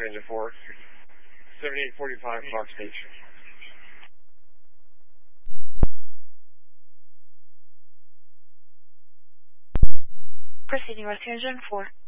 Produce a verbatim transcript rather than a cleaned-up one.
Engine four. seventy-eight forty-five Fox Beach. Proceeding Rescue Engine four.